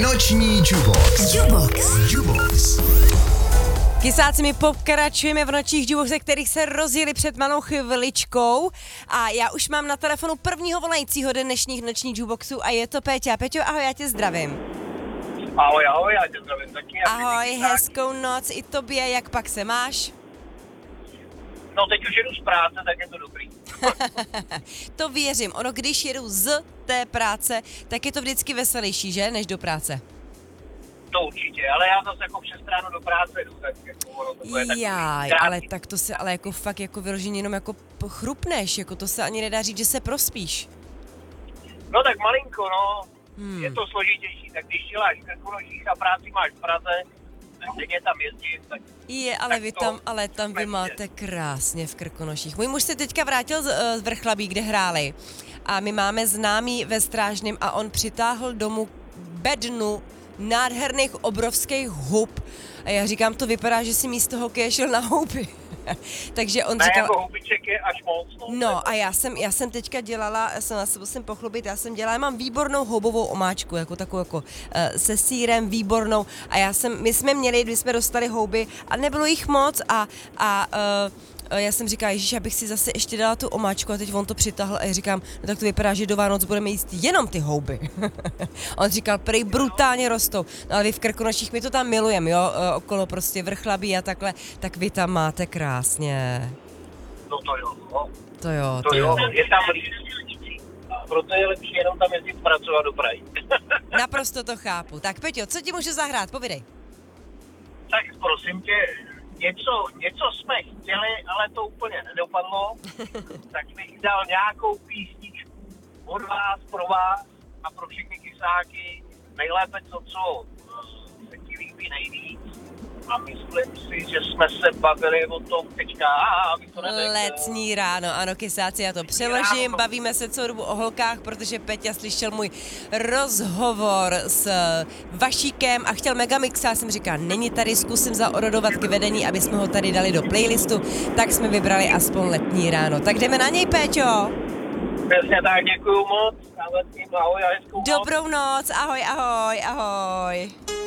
Noční Jubox. Jubox. Kysáci, my pokračujeme v nočních juboxech, kterých se rozjeli před malou chviličkou a já už mám na telefonu prvního volajícího dnešních nočních juboxů a je to Péťa. Péťo, ahoj, já tě zdravím. Ahoj, já tě zdravím taky. Ahoj, hezkou noc i tobě, jak pak se máš? No teď už jedu z práce, tak je to dobrý. To věřím, ono když jedu z té práce, tak je to vždycky veselější, že, než do práce? To určitě, ale já zase jako přes ráno do práce jdu, tak jako ono to bude takový. Jaj, ale tak to se, ale jako fakt jako vyloženě jenom jako chrupneš, jako to se ani nedá říct, že se prospíš. No tak malinko, no, je to složitější, tak když děláš v Krkonoších a práci máš v Praze, tak denně tam jezdím, tak... Je, ale tak vy to tam, ale tam vy jsme máte krásně v Krkonoších. Můj muž se teďka vrátil z Vrchlabí, kde hráli a my máme známý ve Strážném a on přitáhl domů bednu nádherných obrovských hub. A já říkám, to vypadá, že si místo hokeje šel na houby. Takže on říkal... jako houbiček je až moc. No a já jsem teďka dělala, musím pochlubit, já mám výbornou houbovou omáčku, jako takovou jako se sýrem, výbornou. A my jsme dostali houby a nebylo jich moc a já jsem říkala, ježiš, abych si zase ještě dala tu omáčku a teď on to přitáhl a já říkám, no tak to vypadá, že do Vánoc budeme jíst jenom ty houby. On říkal, prej brutálně rostou. No ale vy v Krkonoších, my to tam milujeme, jo, okolo prostě Vrchlabí a takhle, tak vy tam máte krásně. No to jo, no. To jo. Je tam líp. A proto je lepší jenom tam jezdit pracovat do Prahy. Naprosto to chápu. Tak Peťo, co ti můžu zahrát, povídej. Tak prosím tě, něco jsme chtěli, ale to úplně nedopadlo, tak bych dal nějakou písničku od vás, pro vás a pro všechny kysáky, nejlépe to, co se ti líbí nejvíc. A myslím si, že jsme se bavili o tom teďka, abych to neřekl. Letní ráno, ano, kysáci, já to přeložím, bavíme se celou dobu o holkách, protože Peťa slyšel můj rozhovor s Vašíkem a chtěl Megamix, já jsem říkala, není tady, zkusím zaorodovat k vedení, aby jsme ho tady dali do playlistu, tak jsme vybrali aspoň letní ráno. Tak jdeme na něj, Péťo. Přesně tak, děkuju moc, ahoj a hezkou noc. Dobrou noc, ahoj.